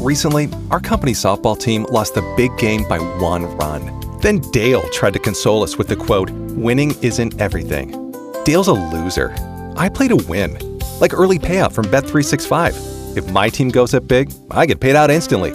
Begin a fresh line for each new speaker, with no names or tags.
Recently, our company softball team lost the big game by 1 run. Then Dale tried to console us with the quote, "Winning isn't everything." Dale's a loser. I play to win. Like early payout from Bet365. If my team goes up big, I get paid out instantly.